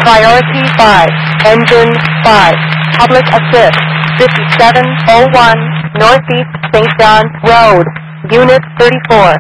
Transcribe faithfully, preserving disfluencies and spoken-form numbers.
Priority five, Engine five, Public Assist, fifty-seven oh one, Northeast Saint John Road, Unit thirty-four.